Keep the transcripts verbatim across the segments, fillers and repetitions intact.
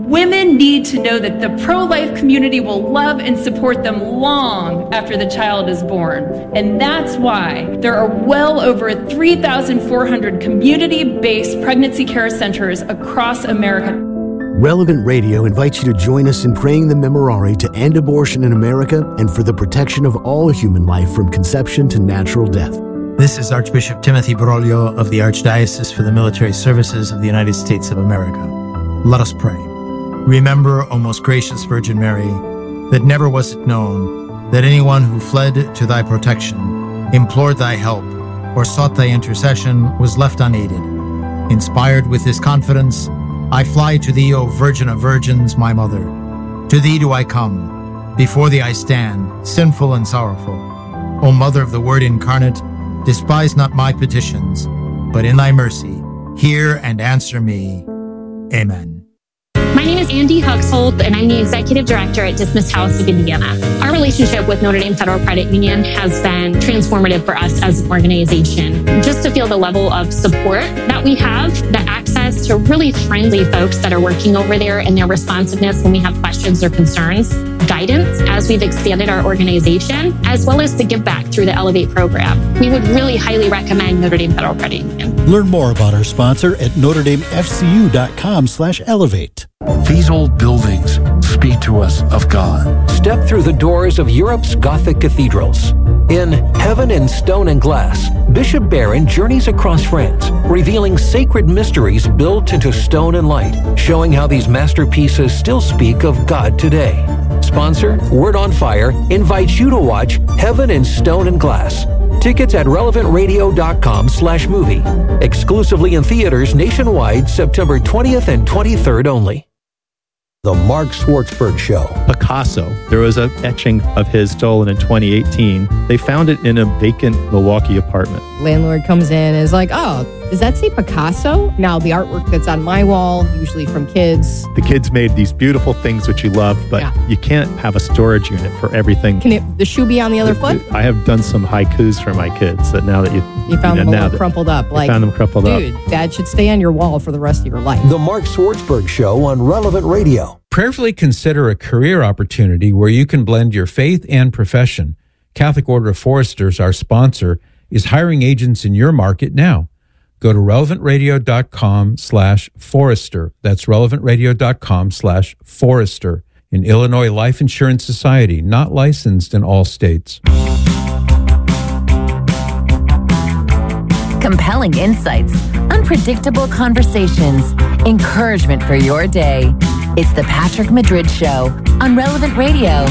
Women need to know that the pro-life community will love and support them long after the child is born. And that's why there are well over three thousand four hundred community-based pregnancy care centers across America. Relevant Radio invites you to join us in praying the Memorare to end abortion in America and for the protection of all human life from conception to natural death. This is Archbishop Timothy Broglio of the Archdiocese for the Military Services of the United States of America. Let us pray. Remember, O most gracious Virgin Mary, that never was it known that anyone who fled to thy protection, implored thy help, or sought thy intercession was left unaided. Inspired with this confidence, I fly to thee, O Virgin of Virgins, my Mother. To thee do I come. Before thee I stand, sinful and sorrowful. O Mother of the Word incarnate, despise not my petitions, but in thy mercy, hear and answer me. Amen. My name is Andy Huxhold, and I'm the Executive Director at Dismiss House of Indiana. Our relationship with Notre Dame Federal Credit Union has been transformative for us as an organization. Just to feel the level of support that we have, the access to really friendly folks that are working over there, and their responsiveness when we have questions or concerns, guidance as we've expanded our organization, as well as the give back through the Elevate program. We would really highly recommend Notre Dame Federal Credit Union. Learn more about our sponsor at notre dame f c u dot com slash elevate. These old buildings speak to us of God. Step through the doors of Europe's Gothic cathedrals. In Heaven in Stone and Glass, Bishop Barron journeys across France, revealing sacred mysteries built into stone and light, showing how these masterpieces still speak of God today. Sponsor, Word on Fire, invites you to watch Heaven in Stone and Glass. Tickets at relevant radio dot com slash movie. Exclusively in theaters nationwide, September twentieth and twenty-third only. The Mark Schwartzberg Show. Picasso. There was an etching of his stolen in twenty eighteen. They found it in a vacant Milwaukee apartment. Landlord comes in and is like, oh, does that say Picasso? Now, the artwork that's on my wall, usually from kids. The kids made these beautiful things which you love, but yeah. you can't have a storage unit for everything. Can it, the shoe be on the other foot? I have done some haikus for my kids that now that you... You found them a little crumpled up. Like, found them crumpled dude, up. that should stay on your wall for the rest of your life. The Mark Schwartzberg Show on Relevant Radio. Prayerfully consider a career opportunity where you can blend your faith and profession. Catholic Order of Foresters, our sponsor, is hiring agents in your market now. Go to relevant radio dot com slash forester. That's relevant radio dot com slash forester. An Illinois Life Insurance Society, not licensed in all states. Compelling insights, unpredictable conversations, encouragement for your day. It's the Patrick Madrid Show on Relevant Radio.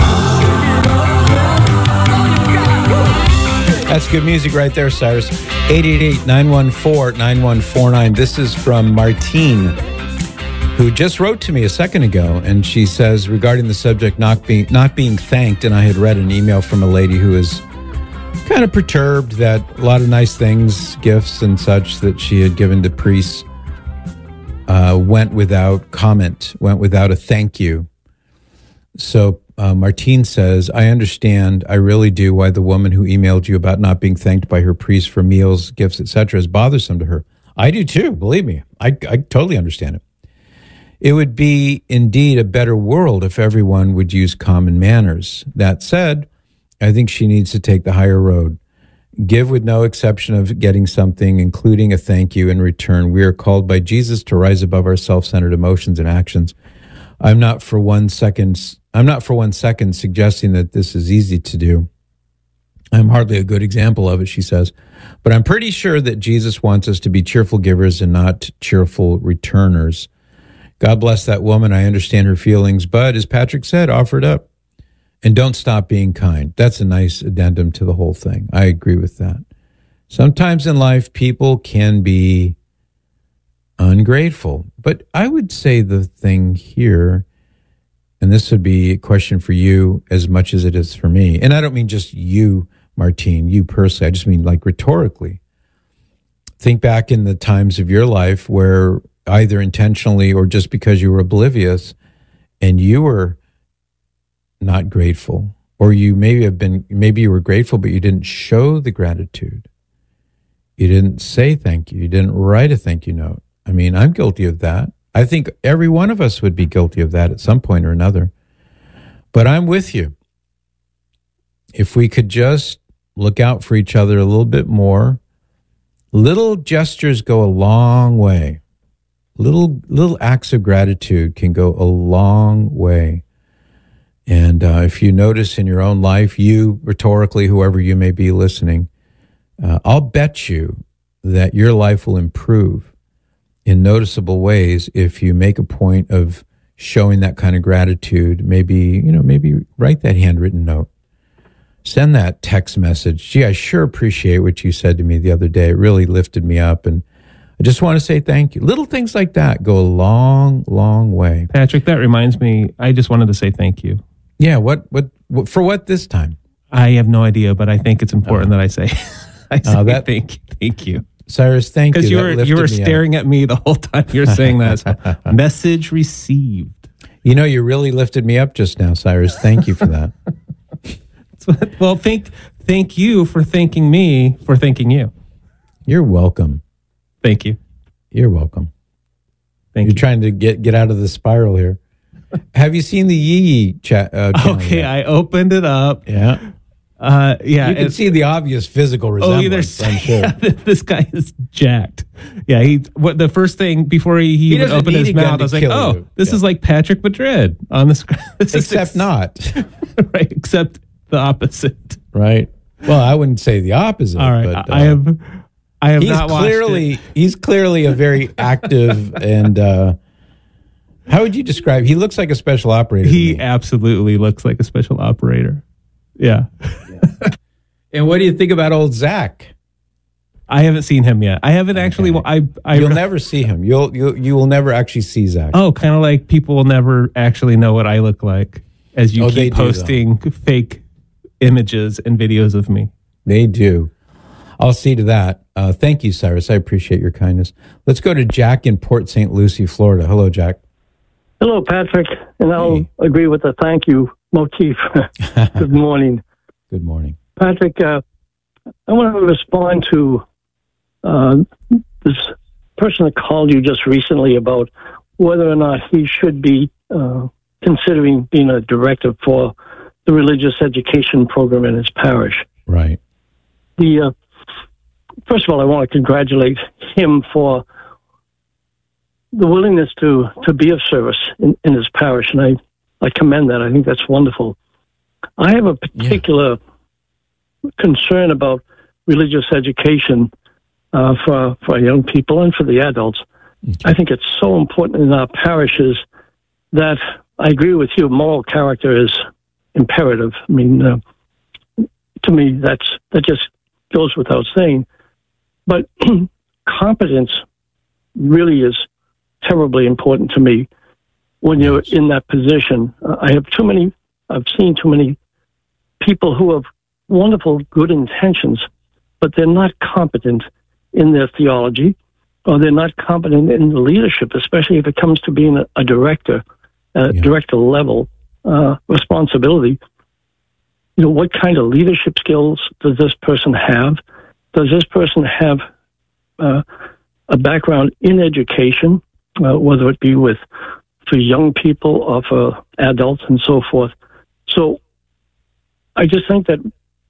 That's good music right there, Cyrus. eight eight eight, nine one four, nine one four nine. This is from Martine, who just wrote to me a second ago, and she says, regarding the subject not being, not being thanked, and I had read an email from a lady who is kind of perturbed that a lot of nice things, gifts and such that she had given to priests uh, went without comment, went without a thank you. So uh, Martine says, I understand, I really do, why the woman who emailed you about not being thanked by her priest for meals, gifts, et cetera is bothersome to her. I do too, believe me. I, I totally understand it. It would be indeed a better world if everyone would use common manners. That said, I think she needs to take the higher road. Give with no exception of getting something, including a thank you in return. We are called by Jesus to rise above our self-centered emotions and actions. I'm not for one second, I'm not for one second suggesting that this is easy to do. I'm hardly a good example of it, she says. But I'm pretty sure that Jesus wants us to be cheerful givers and not cheerful returners. God bless that woman. I understand her feelings. But as Patrick said, offer it up. And don't stop being kind. That's a nice addendum to the whole thing. I agree with that. Sometimes in life, people can be ungrateful. But I would say the thing here, and this would be a question for you as much as it is for me. And I don't mean just you, Martine, you personally. I just mean like rhetorically. Think back in the times of your life where either intentionally or just because you were oblivious and you were not grateful, or you maybe have been, maybe you were grateful, but you didn't show the gratitude. You didn't say thank you. You didn't write a thank you note. I mean, I'm guilty of that. I think every one of us would be guilty of that at some point or another. But I'm with you. If we could just look out for each other a little bit more, little gestures go a long way. Little little acts of gratitude can go a long way. And uh, if you notice in your own life, you, rhetorically, whoever you may be listening, uh, I'll bet you that your life will improve in noticeable ways if you make a point of showing that kind of gratitude. Maybe, you know, maybe write that handwritten note. Send that text message. Gee, I sure appreciate what you said to me the other day. It really lifted me up. And I just want to say thank you. Little things like that go a long, long way. Patrick, that reminds me, I just wanted to say thank you. Yeah, what, what, what for what this time? I have no idea, but I think it's important oh. that I say, I say uh, that, thank you. Thank you. Cyrus, thank you. Because you were, you were staring up. at me the whole time you're saying that. So, message received. You know, you really lifted me up just now, Cyrus. Thank you for that. Well, thank thank you for thanking me for thanking you. You're welcome. Thank you. You're welcome. Thank You're you. trying to get, get out of the spiral here. Have you seen the Yee Yee chat? Uh, okay, yet? I opened it up. Yeah. Uh, yeah, you can see the obvious physical resemblance. Oh, I'm sure. Yeah, this guy is jacked. Yeah, he. What the first thing before he, he, he even opened his mouth, I was like, "Oh, you. this yeah. is like Patrick Madrid on the screen." Except ex- not, right? Except the opposite. Right. Well, I wouldn't say the opposite. All right, but, uh, I have. I have he's not clearly watched it. He's clearly a very active and. Uh, how would you describe? He looks like a special operator. He absolutely looks like a special operator. Yeah. yeah. And what do you think about old Zach? I haven't seen him yet. I haven't okay. actually. I, I you'll never see him. You'll you you will never actually see Zach. Oh, kind of like people will never actually know what I look like as you oh, keep posting do, fake images and videos of me. They do. I'll see to that. Uh, thank you, Cyrus. I appreciate your kindness. Let's go to Jack in Port Saint Lucie, Florida. Hello, Jack. Hello, Patrick. And I'll hey. agree with the thank you motif. Good morning. Good morning. Patrick, uh, I want to respond to uh, this person that called you just recently about whether or not he should be uh, considering being a director for the religious education program in his parish. Right. The uh, first of all, I want to congratulate him for the willingness to, to be of service in, in his parish, and I, I commend that. I think that's wonderful. I have a particular yeah. concern about religious education uh, for for young people and for the adults. Okay. I think it's so important in our parishes that I agree with you. Moral character is imperative. I mean, uh, to me, that's that just goes without saying. But competence really is terribly important to me when you're yes. in that position. Uh, I have too many. I've seen too many people who have wonderful, good intentions, but they're not competent in their theology, or they're not competent in the leadership, especially if it comes to being a, a director, a yeah. director level uh, responsibility. You know, what kind of leadership skills does this person have? Does this person have uh, a background in education, uh, whether it be with for young people or for adults and so forth? So I just think that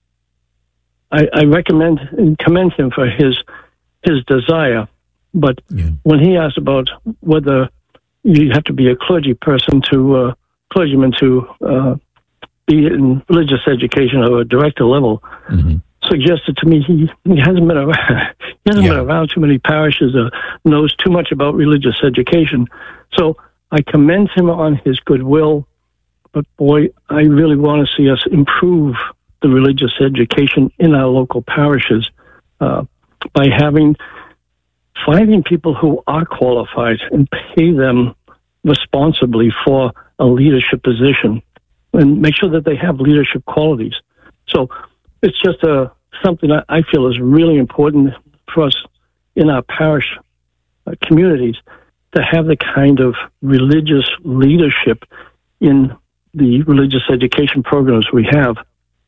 I, I recommend and commend him for his his desire. But yeah. when he asked about whether you have to be a clergy person to uh, clergyman to uh, be in religious education or a director level, mm-hmm. suggested to me he, he hasn't been around, he hasn't yeah. been around too many parishes or knows too much about religious education. So I commend him on his goodwill, but boy, I really want to see us improve the religious education in our local parishes uh, by having finding people who are qualified and pay them responsibly for a leadership position and make sure that they have leadership qualities. So it's just a, something I feel is really important for us in our parish uh, communities to have the kind of religious leadership in the religious education programs we have.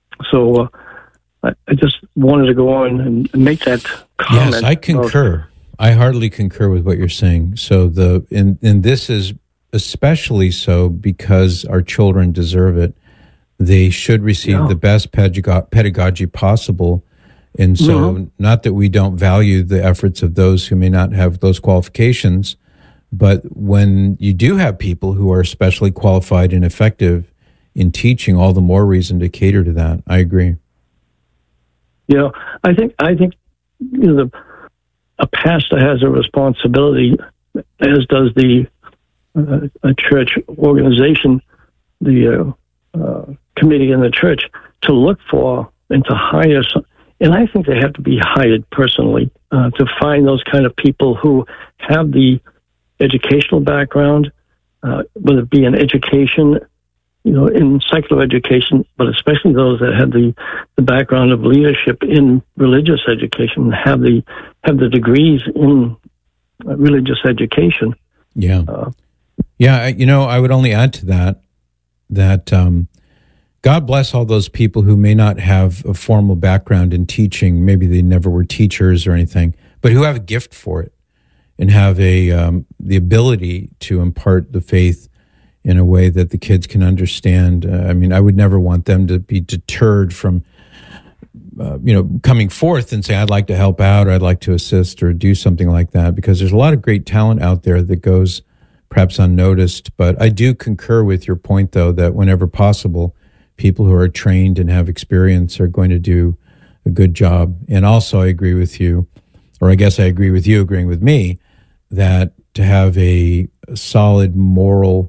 So uh, I, I just wanted to go on and make that comment. Yes, I concur. I heartily concur with what you're saying. So the and, and this is especially so because our children deserve it. They should receive yeah. the best pedago- pedagogy possible. And so mm-hmm. not that we don't value the efforts of those who may not have those qualifications, but when you do have people who are especially qualified and effective in teaching, all the more reason to cater to that. I agree. You know, I think I think you know, the, a pastor has a responsibility, as does the uh, a church organization, the uh, uh, committee in the church, to look for and to hire some. And I think they have to be hired personally uh, to find those kind of people who have the educational background, uh, whether it be in education, you know, in secular education, but especially those that have the, the background of leadership in religious education, have the have the degrees in religious education. Yeah, uh, yeah. You know, I would only add to that that. Um, God bless all those people who may not have a formal background in teaching. Maybe they never were teachers or anything, but who have a gift for it and have a um, the ability to impart the faith in a way that the kids can understand. Uh, I mean, I would never want them to be deterred from, uh, you know, coming forth and saying, I'd like to help out or I'd like to assist or do something like that, because there's a lot of great talent out there that goes perhaps unnoticed. But I do concur with your point, though, that whenever possible, people who are trained and have experience are going to do a good job. And also I agree with you, or I guess I agree with you agreeing with me, that to have a solid moral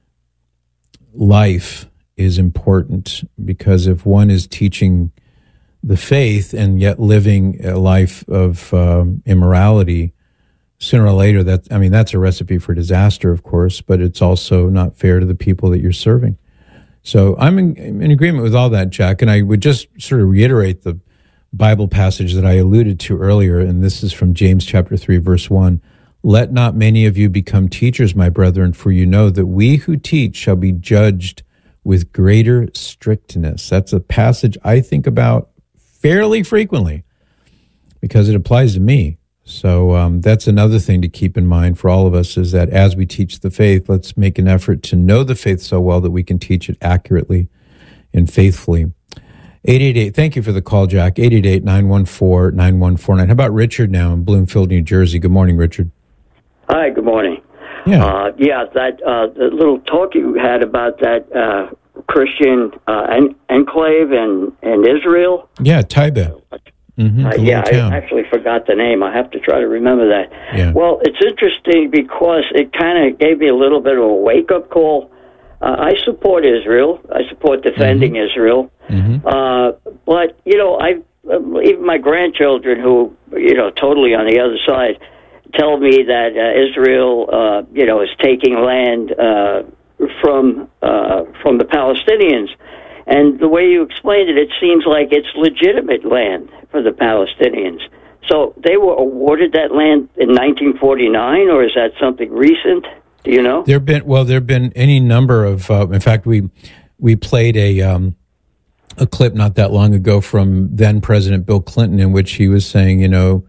life is important, because if one is teaching the faith and yet living a life of um, immorality, sooner or later, that I mean, that's a recipe for disaster, of course, but it's also not fair to the people that you're serving. So I'm in, in agreement with all that, Jack, and I would just sort of reiterate the Bible passage that I alluded to earlier, and this is from James chapter three, verse one. Let not many of you become teachers, my brethren, for you know that we who teach shall be judged with greater strictness. That's a passage I think about fairly frequently because it applies to me. So um, that's another thing to keep in mind for all of us, is that as we teach the faith, let's make an effort to know the faith so well that we can teach it accurately and faithfully. eight eight eight, thank you for the call, Jack. eight eight eight, nine one four, nine one four nine. How about Richard now in Bloomfield, New Jersey? Good morning, Richard. Hi, good morning. Yeah, uh, yeah that uh, the little talk you had about that uh, Christian uh, en- enclave in, in Israel. Yeah, Taiba. Mm-hmm, uh, yeah, I actually forgot the name. I have to try to remember that. Yeah. Well, it's interesting because it kind of gave me a little bit of a wake-up call. Uh, I support Israel. I support defending mm-hmm. Israel. Mm-hmm. Uh, but, you know, I even my grandchildren who, you know, totally on the other side, tell me that uh, Israel, uh, you know, is taking land uh, from uh, from the Palestinians. And the way you explained it, it seems like it's legitimate land for the Palestinians. So they were awarded that land in nineteen forty-nine, or is that something recent? Do you know? There've been well, there've been any number of. Uh, in fact, we we played a um, a clip not that long ago from then President Bill Clinton, in which he was saying, you know,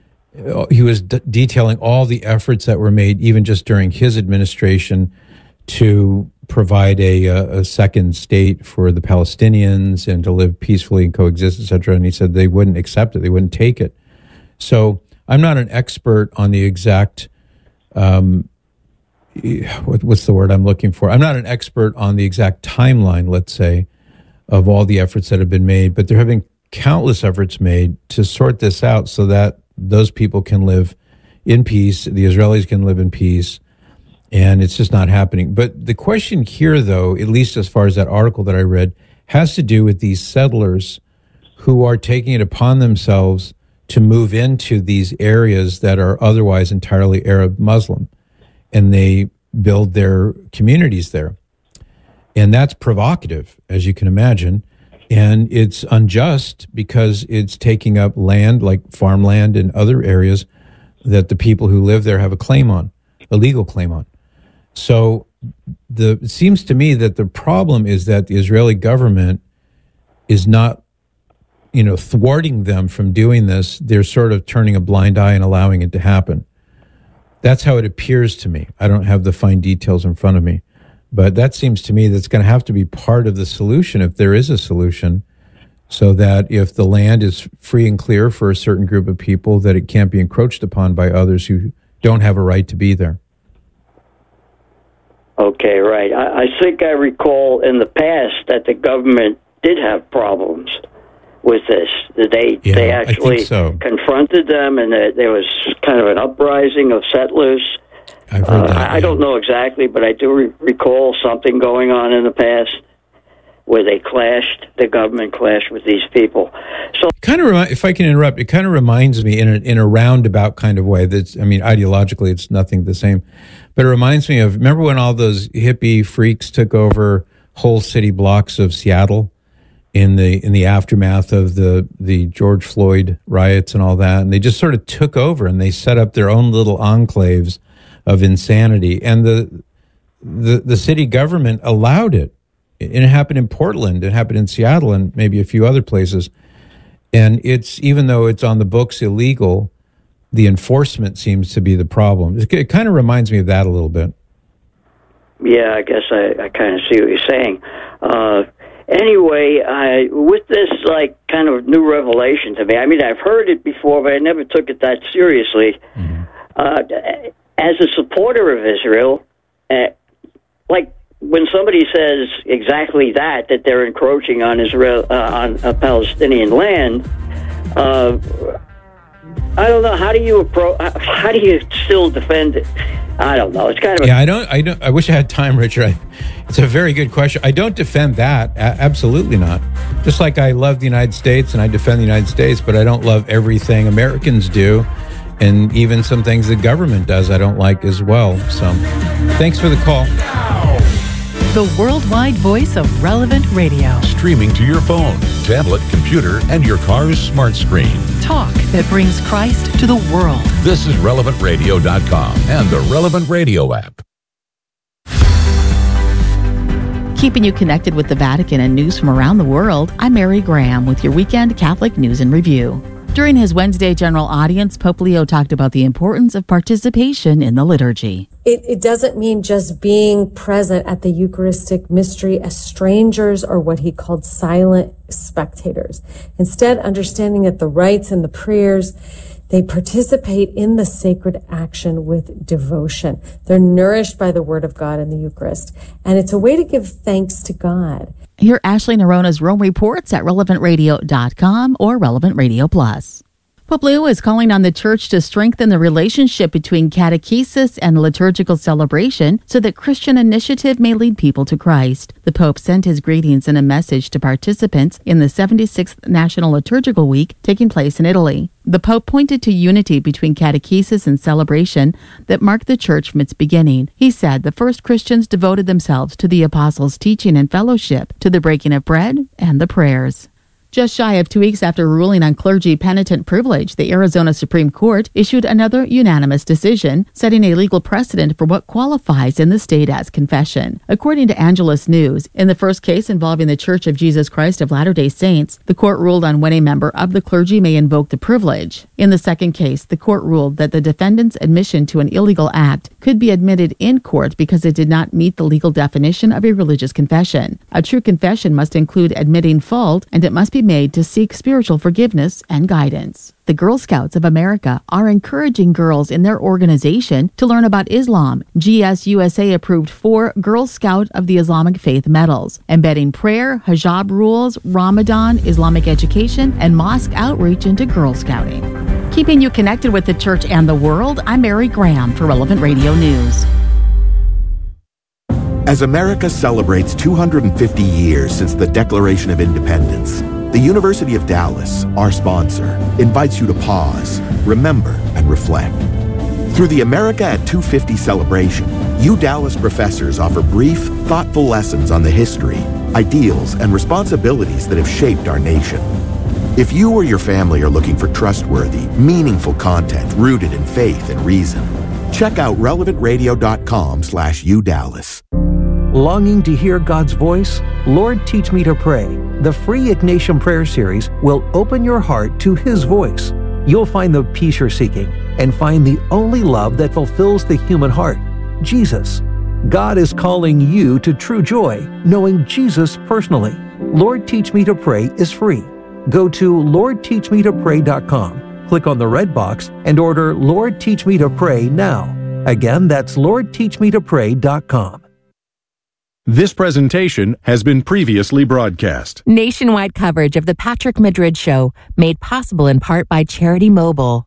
he was d- detailing all the efforts that were made, even just during his administration, to provide a, a second state for the Palestinians and to live peacefully and coexist, et cetera. And he said they wouldn't accept it. They wouldn't take it. So I'm not an expert on the exact, um, what, what's the word I'm looking for? I'm not an expert on the exact timeline, let's say, of all the efforts that have been made, but there have been countless efforts made to sort this out so that those people can live in peace, the Israelis can live in peace, and it's just not happening. But the question here, though, at least as far as that article that I read, has to do with these settlers who are taking it upon themselves to move into these areas that are otherwise entirely Arab Muslim, and they build their communities there. And that's provocative, as you can imagine, and it's unjust because it's taking up land like farmland and other areas that the people who live there have a claim on, a legal claim on. So the, it seems to me that the problem is that the Israeli government is not you know, thwarting them from doing this, they're sort of turning a blind eye and allowing it to happen. That's how it appears to me. I don't have the fine details in front of me, but that seems to me that's going to have to be part of the solution, if there is a solution, so that if the land is free and clear for a certain group of people, that it can't be encroached upon by others who don't have a right to be there. Okay, right. I, I think I recall in the past that the government did have problems with this. They Yeah, they I actually think so. confronted them, and there, there was kind of an uprising of settlers. I've heard Uh, that. I, I don't know exactly, but I do re- recall something going on in the past where they clashed, the government clashed with these people. So, Kind of, remi- if I can interrupt, it kind of reminds me in a, in a roundabout kind of way. That's, I mean, ideologically, it's nothing the same, but it reminds me of, remember when all those hippie freaks took over whole city blocks of Seattle in the in the aftermath of the the George Floyd riots and all that, and they just sort of took over and they set up their own little enclaves of insanity, and the the the city government allowed it. And it happened in Portland, it happened in Seattle, and maybe a few other places. And it's, even though it's on the books illegal, the enforcement seems to be the problem. It, it kind of reminds me of that a little bit. yeah, I guess I, I kind of see what you're saying. Uh, anyway, I, with this, like, kind of new revelation to me, I mean, I've heard it before, but I never took it that seriously. Mm-hmm. Uh, as a supporter of Israel, uh, like, when somebody says exactly that, that they're encroaching on Israel, uh, on a Palestinian land, uh, I don't know. How do you approach? How do you still defend it? I don't know. It's kind of a- yeah. I don't. I don't. I wish I had time, Richard. I, it's a very good question. I don't defend that. A- absolutely not. Just like I love the United States and I defend the United States, but I don't love everything Americans do, and even some things the government does I don't like as well. So, thanks for the call. The worldwide voice of Relevant Radio. Streaming to your phone, tablet, computer, and your car's smart screen. Talk that brings Christ to the world. This is relevant radio dot com and the Relevant Radio app. Keeping you connected with the Vatican and news from around the world, I'm Mary Graham with your weekend Catholic News and Review. During his Wednesday general audience, Pope Leo talked about the importance of participation in the liturgy. It, it doesn't mean just being present at the Eucharistic mystery as strangers or what he called silent spectators. Instead, understanding that the rites and the prayers, they participate in the sacred action with devotion. They're nourished by the Word of God in the Eucharist. And it's a way to give thanks to God. Hear Ashley Nerona's Rome Reports at relevant radio dot com or Relevant Radio Plus. Pope Leo is calling on the Church to strengthen the relationship between catechesis and liturgical celebration so that Christian initiative may lead people to Christ. The Pope sent his greetings in a message to participants in the seventy-sixth National Liturgical Week taking place in Italy. The Pope pointed to unity between catechesis and celebration that marked the Church from its beginning. He said the first Christians devoted themselves to the Apostles' teaching and fellowship, to the breaking of bread and the prayers. Just shy of two weeks after ruling on clergy penitent privilege, the Arizona Supreme Court issued another unanimous decision, setting a legal precedent for what qualifies in the state as confession. According to Angelus News, in the first case involving the Church of Jesus Christ of Latter-day Saints, the court ruled on when a member of the clergy may invoke the privilege. In the second case, the court ruled that the defendant's admission to an illegal act could be admitted in court because it did not meet the legal definition of a religious confession. A true confession must include admitting fault, and it must be made to seek spiritual forgiveness and guidance. The Girl Scouts of America are encouraging girls in their organization to learn about Islam. G S U S A approved four Girl Scout of the Islamic Faith medals, embedding prayer, hijab rules, Ramadan, Islamic education, and mosque outreach into Girl Scouting. Keeping you connected with the church and the world, I'm Mary Graham for Relevant Radio News. As America celebrates two hundred fifty years since the Declaration of Independence, the University of Dallas, our sponsor, invites you to pause, remember, and reflect. Through the America at two fifty celebration, U Dallas professors offer brief, thoughtful lessons on the history, ideals, and responsibilities that have shaped our nation. If you or your family are looking for trustworthy, meaningful content rooted in faith and reason, check out relevant radio dot com slash U Dallas. Longing to hear God's voice? Lord, teach me to pray. the free Ignatian Prayer Series will open your heart to His voice. You'll find the peace you're seeking and find the only love that fulfills the human heart, Jesus. God is calling you to true joy, knowing Jesus personally. Lord Teach Me to Pray is free. Go to lord teach me to pray dot com, click on the red box, and order Lord Teach Me to Pray now. Again, that's lord teach me to pray dot com. This presentation has been previously broadcast. Nationwide coverage of the Patrick Madrid Show, made possible in part by Charity Mobile.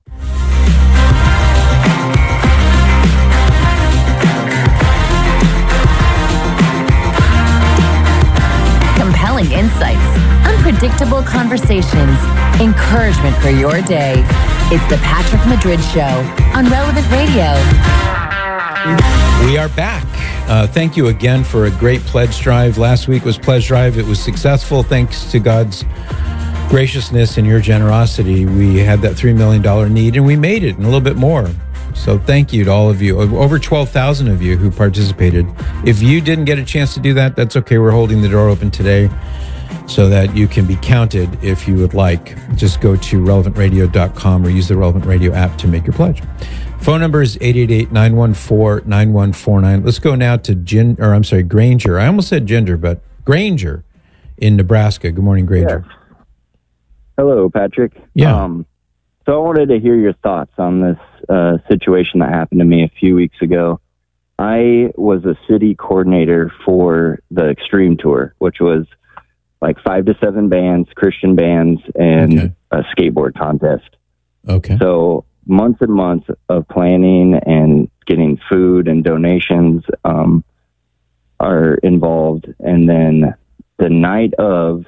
Compelling insights, unpredictable conversations, encouragement for your day. It's the Patrick Madrid Show on Relevant Radio. We are back. Uh, thank you again for a great pledge drive. Last week was pledge drive. It was successful thanks to God's graciousness and your generosity. We had that three million dollars need, and we made it, and a little bit more. So thank you to all of you, over twelve thousand of you who participated. If you didn't get a chance to do that, that's okay. We're holding the door open today so that you can be counted if you would like. Just go to relevant radio dot com or use the Relevant Radio app to make your pledge. Phone number is eight eight eight, nine one four, nine one four nine. Let's go now to Gin, or I'm sorry, Granger. I almost said Ginger, but Granger in Nebraska. Good morning, Granger. Yes. Hello, Patrick. Yeah. Um, so I wanted to hear your thoughts on this uh, situation that happened to me a few weeks ago. I was a city coordinator for the Extreme Tour, which was like five to seven bands, Christian bands, and okay. a skateboard contest. Okay. So months and months of planning and getting food and donations um, are involved. And then the night of,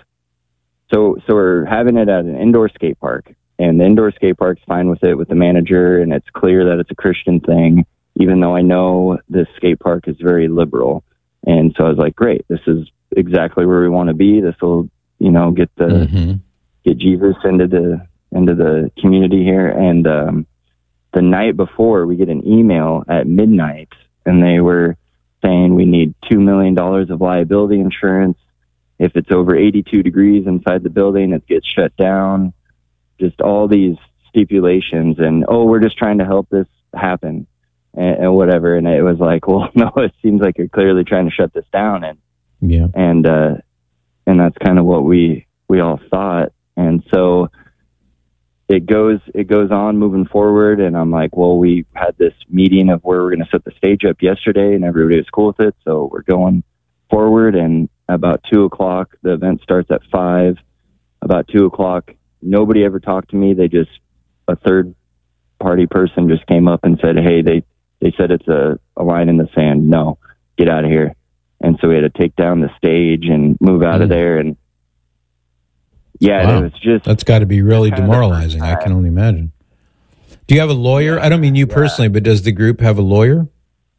so so we're having it at an indoor skate park, and the indoor skate park's fine with it with the manager, and it's clear that it's a Christian thing, even though I know this skate park is very liberal. And so I was like, great, this is exactly where we want to be. This will, you know, get the mm-hmm. get Jesus into the into the community here. And um, the night before, we get an email at midnight, and they were saying we need two million dollars of liability insurance. If it's over eighty-two degrees inside the building, it gets shut down. Just all these stipulations, and, oh, we're just trying to help this happen, and, and whatever. And it was like, well, no, it seems like you're clearly trying to shut this down. And, yeah. And, uh, and that's kind of what we, we all thought. And so it goes, it goes on moving forward. And I'm like, well, we had this meeting of where we're going to set the stage up yesterday, and everybody was cool with it. So we're going forward, and about two o'clock, the event starts at five. About two o'clock, nobody ever talked to me. They just, a third party person just came up and said, hey, they, they said it's a, a line in the sand. No, get out of here. And so we had to take down the stage and move out mm. of there. And yeah, wow. it was just, that's got to be really demoralizing. I can only imagine. Do you have a lawyer? I don't mean you yeah. personally, but does the group have a lawyer?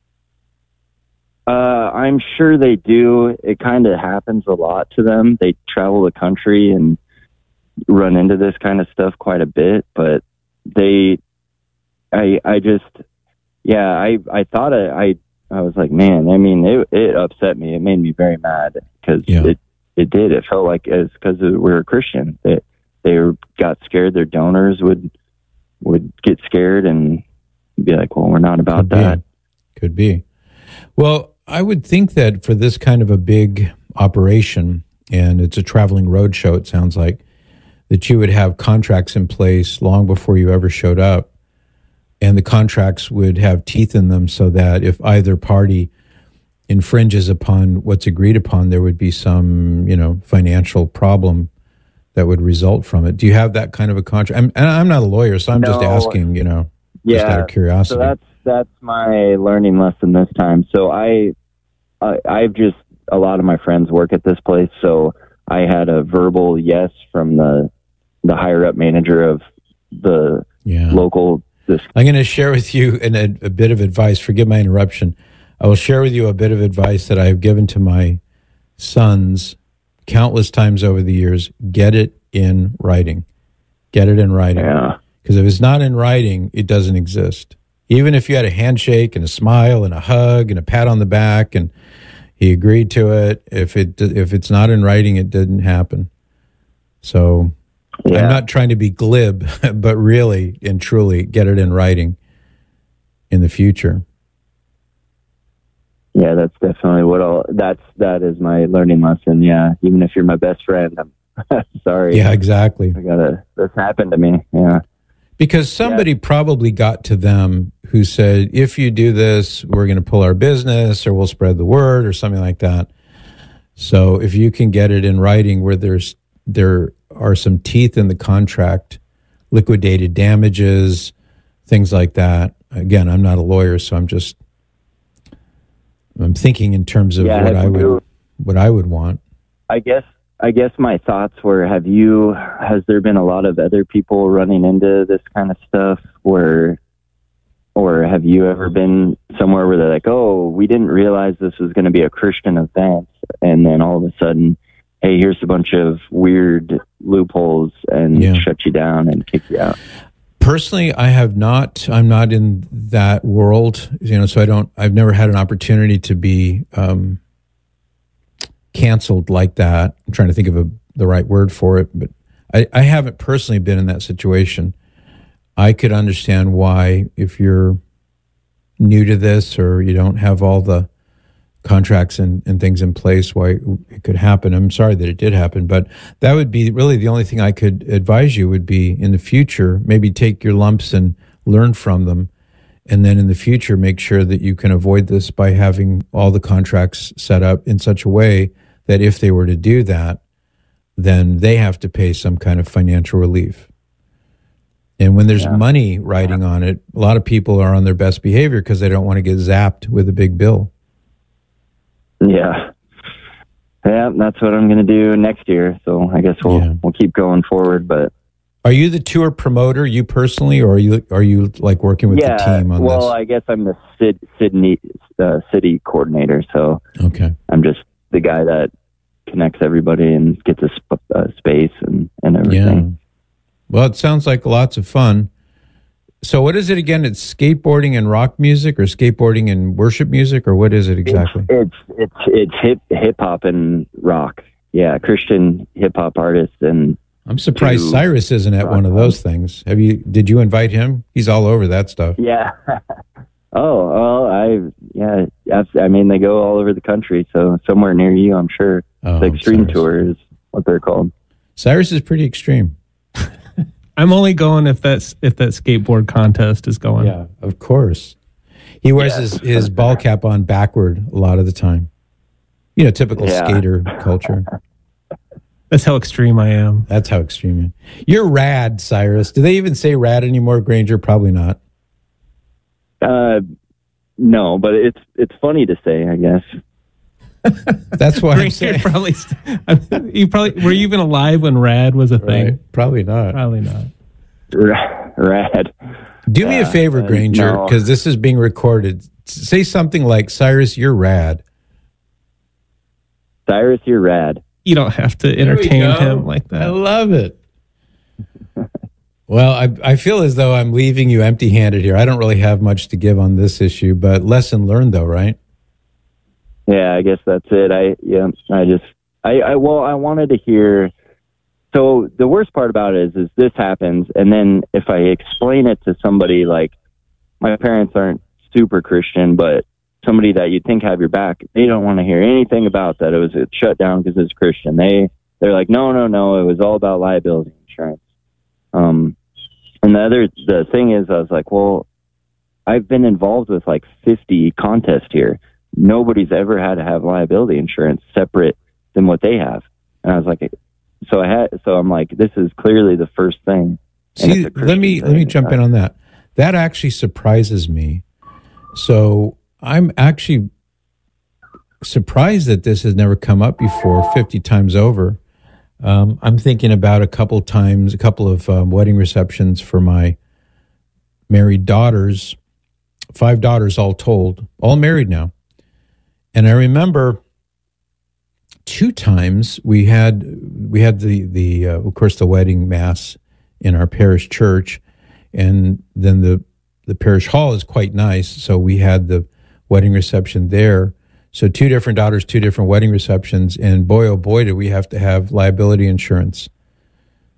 Uh, I'm sure they do. It kind of happens a lot to them. They travel the country and run into this kind of stuff quite a bit, but they, I, I just, yeah, I, I thought I, I, I was like, man, I mean, it, it upset me. It made me very mad because yeah. it, it did. It felt like it's because we're a Christian that they, they got scared. Their donors would, would get scared and be like, well, we're not about Could that. Be. Could be. Well, I would think that for this kind of a big operation, and it's a traveling road show, it sounds like, that you would have contracts in place long before you ever showed up. And the contracts would have teeth in them so that if either party infringes upon what's agreed upon, there would be some, you know, financial problem that would result from it. Do you have that kind of a contract? I'm, and I'm not a lawyer, so I'm no, just asking, you know, yeah, just out of curiosity. So that's, that's my learning lesson this time. So I, I, I've just, a lot of my friends work at this place. So I had a verbal yes from the, the higher up manager of the yeah. local. This. I'm going to share with you an, a, a bit of advice. Forgive my interruption. I will share with you a bit of advice that I have given to my sons countless times over the years. Get it in writing. Get it in writing. Yeah. Because if it's not in writing, it doesn't exist. Even if you had a handshake and a smile and a hug and a pat on the back and he agreed to it, if it if it's not in writing, it didn't happen. So Yeah. I'm not trying to be glib, but really and truly get it in writing in the future. Yeah, that's definitely what I'll, that's, that is my learning lesson. Yeah. Even if you're my best friend, I'm sorry. Yeah, exactly. I gotta, this happened to me. Yeah. Because somebody yeah. probably got to them who said, if you do this, we're going to pull our business or we'll spread the word or something like that. So if you can get it in writing where there's, there are some teeth in the contract, liquidated damages, things like that. Again, I'm not a lawyer, so I'm just, I'm thinking in terms of yeah, what I would, you, what I would want. I guess, I guess my thoughts were, have you, has there been a lot of other people running into this kind of stuff where, or have you ever been somewhere where they're like, oh, we didn't realize this was going to be a Christian event. And then all of a sudden, hey, here's a bunch of weird loopholes and yeah. shut you down and kick you out. Personally, I have not, I'm not in that world, you know, so I don't, I've never had an opportunity to be um, canceled like that. I'm trying to think of a, the right word for it, but I, I haven't personally been in that situation. I could understand why, if you're new to this or you don't have all the contracts and, and things in place, why it could happen. I'm sorry that it did happen, but that would be really the only thing I could advise you would be in the future, maybe take your lumps and learn from them. And then in the future, make sure that you can avoid this by having all the contracts set up in such a way that if they were to do that, then they have to pay some kind of financial relief. And when there's yeah. money riding on it, a lot of people are on their best behavior because they don't want to get zapped with a big bill. Yeah. Yeah, that's what I'm going to do next year. So I guess we'll yeah. we'll keep going forward. But are you the tour promoter, you personally, or are you are you like working with yeah, the team on well, this? Well, I guess I'm the Sid, Sydney uh, city coordinator. So okay, I'm just the guy that connects everybody and gets a sp- uh, space and and everything. Yeah. Well, it sounds like lots of fun. So what is it again? It's skateboarding and rock music, or skateboarding and worship music, or what is it exactly? It's it's it's, it's hip hip hop and rock. Yeah, Christian hip hop artists. And I'm surprised Cyrus isn't at one of those things. Have you? Did you invite him? He's all over that stuff. Yeah. oh, well, I yeah. I mean, they go all over the country, so somewhere near you, I'm sure. Oh, the Extreme Cyrus. Tour is what they're called. Cyrus is pretty extreme. I'm only going if that's if that skateboard contest is going. Yeah, of course. He wears yeah. his, his ball cap on backward a lot of the time. You know, typical yeah. skater culture. That's how extreme I am. That's how extreme you are. You're rad, Cyrus. Do they even say rad anymore, Granger? Probably not. Uh, no, but it's it's funny to say, I guess. That's why I'm saying. Probably, you probably were you even alive when rad was a thing? Right. Probably not. Probably not. Rad. Do me yeah, a favor, Granger, because no. this is being recorded. Say something like, "Cyrus, you're rad." Cyrus, you're rad. You don't have to entertain him like that. I love it. Well, I I feel as though I'm leaving you empty-handed here. I don't really have much to give on this issue, but lesson learned, though, right? Yeah, I guess that's it. I yeah, I just I, I well, I wanted to hear. So the worst part about it is, is this happens, and then if I explain it to somebody, like my parents aren't super Christian, but somebody that you'd think have your back, they don't want to hear anything about that. It was it shut down because it's Christian. They they're like, no, no, no. It was all about liability insurance. Um, and the other the thing is, I was like, well, I've been involved with like fifty contests here. Nobody's ever had to have liability insurance separate than what they have. And I was like, so I had, so I'm like, this is clearly the first thing. See, let me, let me jump in on that. That actually surprises me. So I'm actually surprised that this has never come up before fifty times over. Um, I'm thinking about a couple times, a couple of um, wedding receptions for my married daughters, five daughters all told, all married now. And I remember two times we had we had the the uh, of course the wedding mass in our parish church, and then the the parish hall is quite nice, so we had the wedding reception there. So two different daughters, two different wedding receptions, and boy oh boy did we have to have liability insurance.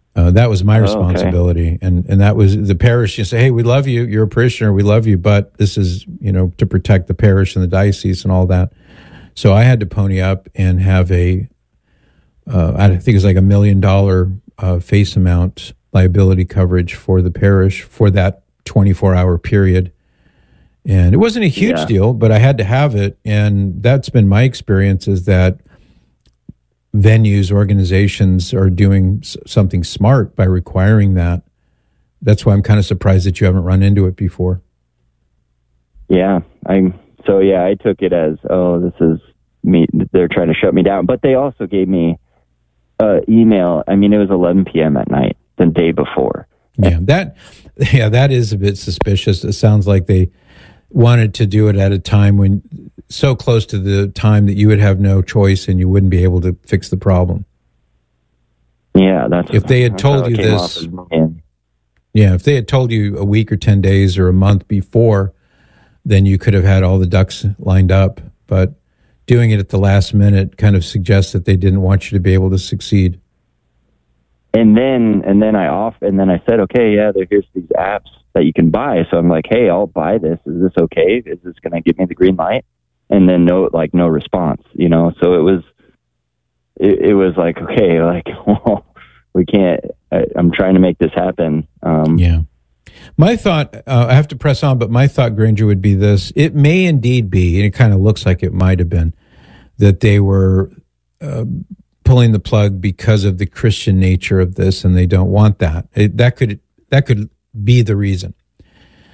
Uh, that was my Oh, responsibility, and and that was the parish. You say, "Hey, we love you. You're a parishioner. We love you, but this is, you know, to protect the parish and the diocese and all that." So I had to pony up and have a, uh, I think it was like a million dollar uh, face amount liability coverage for the parish for that twenty-four hour period. And it wasn't a huge Yeah. deal, but I had to have it, and that's been my experience, is that venues, organizations are doing s- something smart by requiring that. That's why I'm kind of surprised that you haven't run into it before. Yeah, I'm. So yeah, I took it as, oh, this is me. They're trying to shut me down. But they also gave me uh, email. I mean, it was eleven p.m. at night the day before. Yeah, that yeah, that is a bit suspicious. It sounds like they wanted to do it at a time when so close to the time that you would have no choice and you wouldn't be able to fix the problem. Yeah, that's if they had that's told how you it came this. off as me. Yeah, if they had told you a week or ten days or a month before, then you could have had all the ducks lined up. But doing it at the last minute kind of suggests that they didn't want you to be able to succeed. And then and then I off and then I said, okay, yeah, there, here's these apps that you can buy. So I'm like, hey, I'll buy this. Is this okay? Is this going to give me the green light? And then no, like no response, you know. So it was, it, it was like, okay, like well, we can't. I, I'm trying to make this happen. Um, yeah. My thought, uh, I have to press on, but my thought, Granger, would be this. It may indeed be, and it kind of looks like it might have been, that they were uh, pulling the plug because of the Christian nature of this, and they don't want that. It, that could that could be the reason.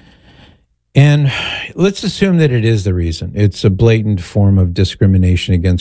And let's assume that it is the reason. It's a blatant form of discrimination against